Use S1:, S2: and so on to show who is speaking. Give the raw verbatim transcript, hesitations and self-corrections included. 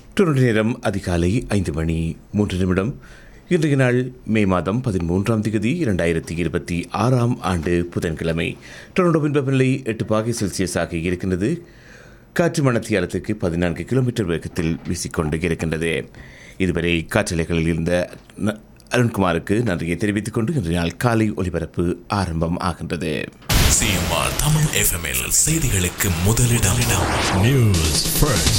S1: Toronto நேரம் அதிகாலை ஐந்து மணி மூன்று நிமிடம். இன்றைய நாள் மே மாதம் பதிமூன்றாம் தேதி இரண்டாயிரத்தி இருபத்தி ஆறாம் ஆண்டு புதன்கிழமை. டொரண்டோவின் வெப்பநிலை எட்டு பாகை செல்சியஸாக இருக்கின்றது. காற்று மணத்தியாலத்துக்கு பதினான்கு கிலோமீட்டர் வேகத்தில் வீசிக்கொண்டு இருக்கின்றது. இதுவரை காற்றலைகளில் இருந்த அருண்குமாருக்கு நன்றியை தெரிவித்துக் கொண்டு இன்றைய நாள் காலை ஒலிபரப்பு ஆரம்பம் ஆகின்றது.
S2: சிஎம்ஆர் தமிழ் எஃப்எம்எல் செய்திகளுக்கு முதலிடம் நியூஸ் ஃபர்ஸ்ட்.